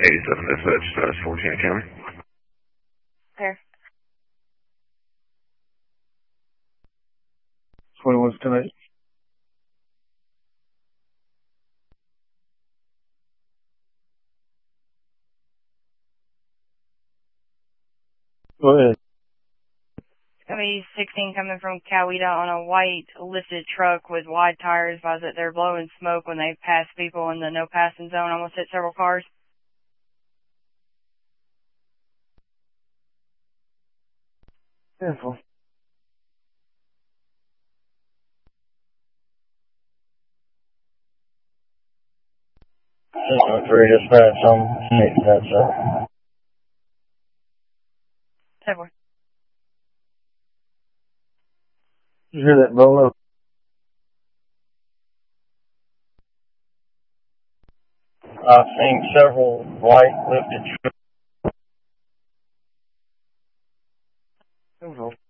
87 dispatch, status 14 County. There. 21 tonight. Go ahead. Somebody 16 coming from Coweta on a white lifted truck with wide tires. Advise that they're blowing smoke when they pass people in the no passing zone. Almost hit several cars. Careful. 603 dispatch on 8 dispatch. 7. You hear that bolo? I've seen several white lifted trucks.